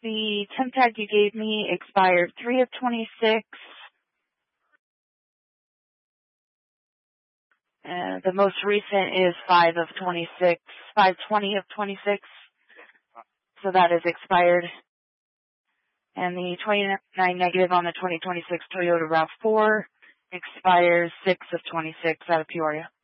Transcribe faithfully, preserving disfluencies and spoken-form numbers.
the temp tag you gave me expired three of twenty-six. Uh, the most recent is five of twenty-six, five twenty of twenty-six. So that is expired. And the twenty-nine negative on the twenty twenty-six Toyota RAV four expires six of twenty-six out of Peoria.